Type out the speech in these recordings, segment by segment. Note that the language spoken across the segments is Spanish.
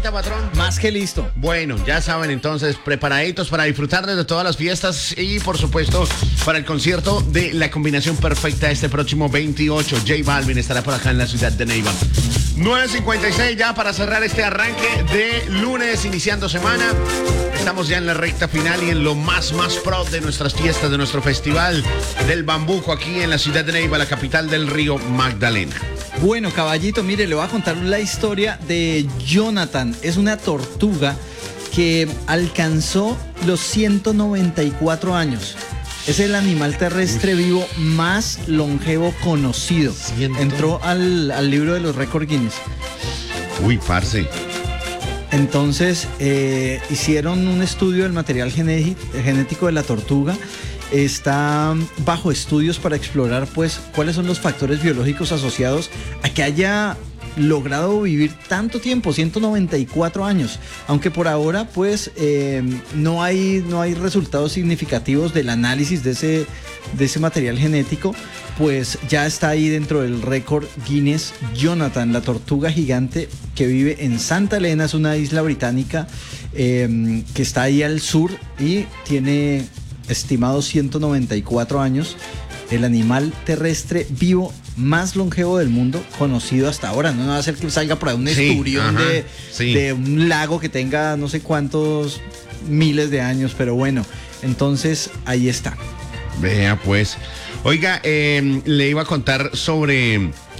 Patrón. Más que listo. Bueno, ya saben entonces, preparaditos para disfrutar de todas las fiestas y por supuesto para el concierto de La Combinación Perfecta este próximo 28. J Balvin estará por acá en la ciudad de Neiva. 9:56 ya para cerrar este arranque de lunes, iniciando semana. Estamos ya en la recta final y en lo más pro de nuestras fiestas, de nuestro festival del bambuco aquí en la ciudad de Neiva, la capital del río Magdalena. Bueno, caballito, mire, le voy a contar la historia de Jonathan. Es una tortuga que alcanzó los 194 años. Es el animal terrestre vivo más longevo conocido. Entró al libro de los récords Guinness. Uy, parce. Entonces, hicieron un estudio del material genético de la tortuga. Está bajo estudios para explorar, pues, cuáles son los factores biológicos asociados a que haya logrado vivir tanto tiempo, 194 años. Aunque por ahora, pues, no hay resultados significativos del análisis de ese material genético, pues ya está ahí dentro del récord Guinness. Jonathan, la tortuga gigante que vive en Santa Elena, es una isla británica que está ahí al sur y tiene estimados 194 años, el animal terrestre vivo más longevo del mundo conocido hasta ahora. No va a ser que salga por ahí un esturión de un lago que tenga no sé cuántos miles de años, pero bueno, entonces ahí está. Vea pues. Oiga, le iba a contar sobre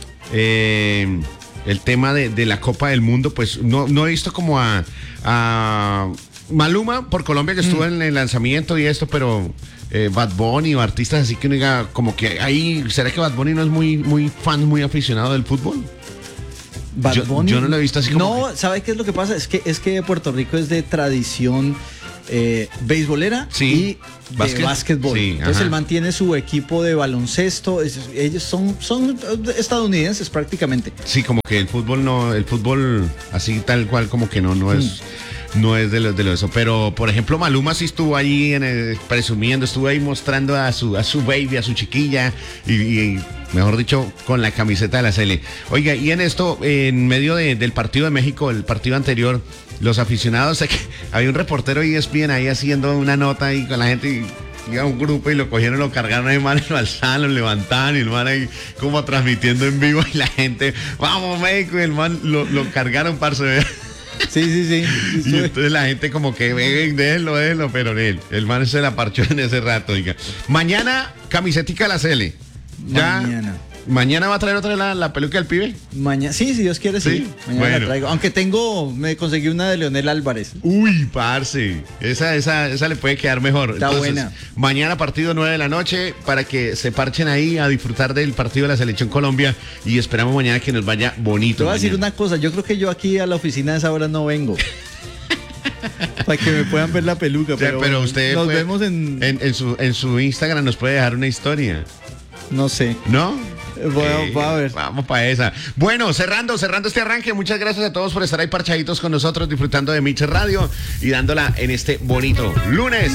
el tema de la Copa del Mundo. Pues no he visto como a Maluma por Colombia, que estuvo en el lanzamiento y esto, pero Bad Bunny o artistas así que uno diga como que ahí, ¿será que Bad Bunny no es muy fan, muy aficionado del fútbol? Bad Bunny, yo no lo he visto así como... No, ¿sabe qué es lo que pasa? Es que Puerto Rico es de tradición beisbolera y de básquetbol. Sí, entonces él mantiene su equipo de baloncesto. Ellos son estadounidenses prácticamente. Sí, como que el fútbol así tal cual como que no es... No es de lo eso, pero por ejemplo Maluma sí estuvo ahí presumiendo, estuvo ahí mostrando a su baby, a su chiquilla y mejor dicho, con la camiseta de la Sele. Oiga, y en esto, en medio del partido de México, el partido anterior, los aficionados, había un reportero y ESPN ahí haciendo una nota ahí con la gente y a un grupo y lo cogieron, lo cargaron ahí, man, lo alzaron, lo levantaban y el man ahí como transmitiendo en vivo y la gente, vamos México, y el man lo cargaron, parce. Sí. Y entonces la gente como que déjenlo, pero el man se la parchó en ese rato, diga. Mañana, camisetica de la Sele. ¿Mañana va a traer otra vez la peluca del pibe? Mañana, sí, si Dios quiere, sí. Mañana la traigo. Aunque me conseguí una de Leonel Álvarez. Uy, parce. Esa le puede quedar mejor. Está buena. Mañana partido 9 de la noche para que se parchen ahí a disfrutar del partido de la Selección Colombia y esperamos mañana que nos vaya bonito. Te voy a decir una cosa, yo creo que yo aquí a la oficina a esa hora no vengo. Para que me puedan ver la peluca. Pero usted nos vemos en su Instagram, nos puede dejar una historia. No sé. ¿No? Voy a ver. Vamos para esa. Bueno, cerrando este arranque, muchas gracias a todos por estar ahí parchaditos con nosotros, disfrutando de Miche Radio y dándola en este bonito lunes.